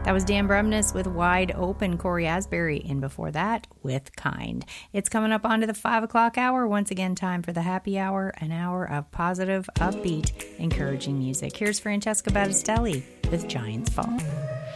That was Dan Bremnes with Wide Open, Corey Asbury, and before that, with Kind. It's coming up onto the 5 o'clock hour. Once again, time for the happy hour, an hour of positive, upbeat, encouraging music. Here's Francesca Battistelli with Giants Fall.